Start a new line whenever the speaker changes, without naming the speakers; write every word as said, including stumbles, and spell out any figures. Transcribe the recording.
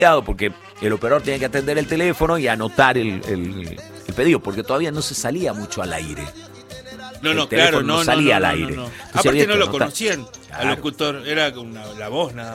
porque el operador tenía que atender el teléfono y anotar el, el, el pedido, porque todavía no se salía mucho al aire.
No, no,
el
claro, no,
no
no
salía
no,
al
no,
aire.
no, no.
Entonces
Aparte
había
no
que
lo
anotar.
conocían
Claro.
al locutor, era una, la voz nada